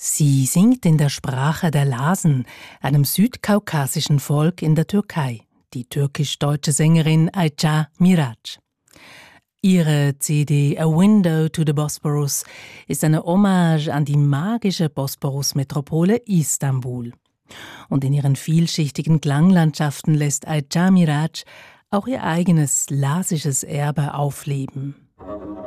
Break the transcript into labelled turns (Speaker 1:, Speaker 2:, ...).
Speaker 1: Sie singt in der Sprache der Lasen, einem südkaukasischen Volk in der Türkei, die türkisch-deutsche Sängerin Ayça Miraç. Ihre CD A Window to the Bosporus ist eine Hommage an die magische Bosporus-Metropole Istanbul. Und in ihren vielschichtigen Klanglandschaften lässt Ayça Miraç auch ihr eigenes lasisches Erbe aufleben.